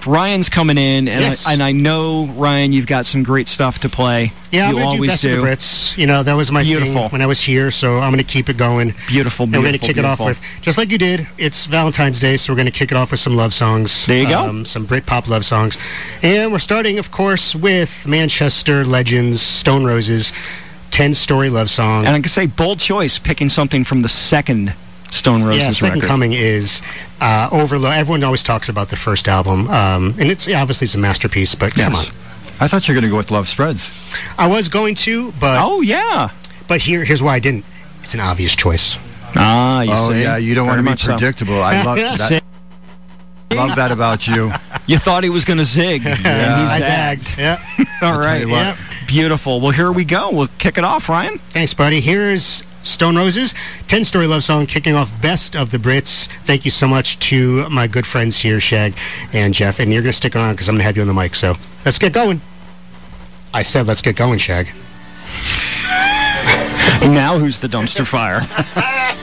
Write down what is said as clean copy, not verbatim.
Ryan's coming in, and, Yes. I know, Ryan, you've got some great stuff to play. Yeah, you I'm going to do always Best of the Brits. You know, that was my Beautiful. thing when I was here, so I'm going to keep it going. Beautiful, And we're going to beautiful, kick it off beautiful. with, just like you did, it's Valentine's Day, so we're going to kick it off with some love songs. There you go. Some Britpop love songs. And we're starting, of course, with Manchester Legends, Stone Roses, 10-story love song. And I can say, bold choice, picking something from the second Stone Roses Yeah, Second record. Coming is overload. Everyone always talks about the first album, and it's obviously it's a masterpiece. But come on, I thought you were going to go with Love Spreads. I was going to, but Oh, yeah. but here's why I didn't. It's an obvious choice. Ah, you Oh, see? yeah, you don't Very want to much be so. predictable. I love See? that. Love that about you. You thought he was going to zig, and he I zagged. zagged. Yeah. All right. you what. Yeah. Beautiful. Well, here we go. We'll kick it off, Ryan. Thanks, buddy. Here's Stone Roses, 10-story love song, kicking off Best of the Brits. Thank you so much to my good friends here, Shag and Jeff. And you're going to stick around because I'm going to have you on the mic. So let's get going. I said let's get going, Shag. Now who's the dumpster fire?